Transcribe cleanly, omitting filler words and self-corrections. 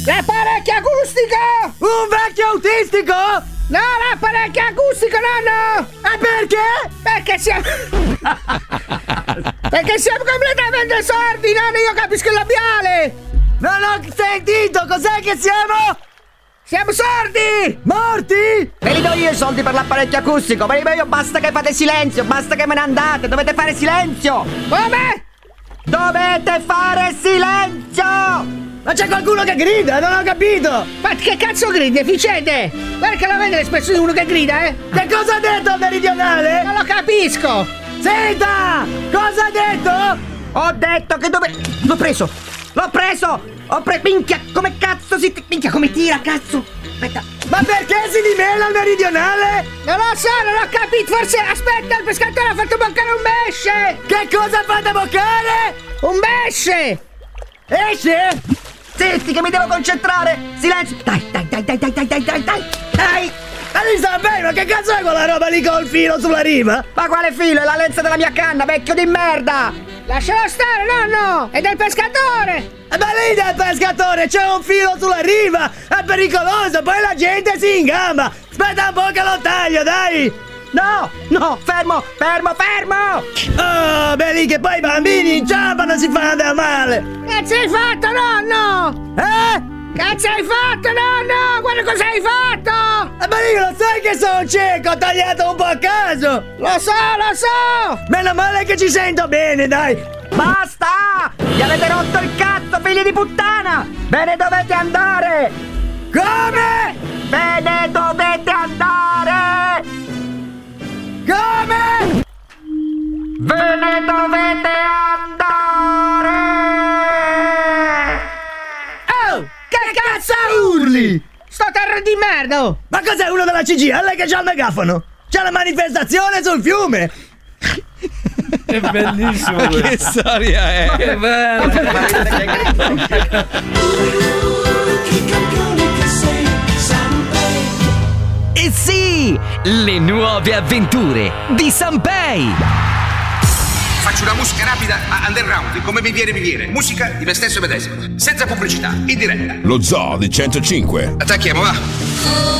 L'apparecchio acustico! Un vecchio autistico? No, l'apparecchio acustico, nonno! E perché? Perché siamo... Perché siamo completamente sordi, nonno, io capisco il labiale! Non ho sentito, cos'è che siamo? Siamo sordi! Morti? Ve li do io i soldi per l'apparecchio acustico, ve li do io, basta che fate silenzio, basta che me ne andate, dovete fare silenzio! Come? Dovete fare silenzio! Ma c'è qualcuno che grida, non ho capito! Ma che cazzo grida, deficiente? Guarda che la vede l'espressione di uno che grida, eh? Che cosa ha detto il meridionale? Non lo capisco! Senta! Cosa ha detto? Ho detto che dove... L'ho preso! Minchia, come cazzo si... Minchia, come tira, cazzo! Aspetta! Ma perché si dimela il meridionale? Non lo so, non ho capito, forse... Aspetta, il pescatore ha fatto boccare un pesce! Che cosa ha fatto boccare? Un pesce! Esce? Zitti, che mi devo concentrare! Silenzio! Dai! Ma li sta bene, ma che cazzo è quella roba lì col filo sulla riva? Ma quale filo? È la lenza della mia canna, vecchio di merda! Lascialo stare, nonno! È del pescatore! Ma lì del pescatore c'è un filo sulla riva! È pericoloso, poi la gente si ingamba! Aspetta un po' che lo taglio, dai! No! Fermo! Oh, beh, lì che poi i bambini inciampano e si fanno del male! Cazzo hai fatto, nonno? Cazzo hai fatto, nonno? Guarda cosa hai fatto! Ma io lo sai che sono cieco, ho tagliato un po' a caso! Lo so! Meno male che ci sento bene, dai! Basta! Gli avete rotto il cazzo, figli di puttana! Ve ne dovete andare! Come? Ve ne dovete andare! Come? Ve ne dovete andare! Oh! Che cazzo urli? Sto terra di merda! Ma cos'è uno della CGIL che c'ha il megafono? C'è la manifestazione sul fiume! È bellissimo questo. Che storia è? Che bello. E sì, le nuove avventure di Sanpei. Faccio una musica rapida a underground, come mi viene. Musica di me stesso e medesimo, senza pubblicità, in diretta. Lo Zoo di 105. Attacchiamo, va.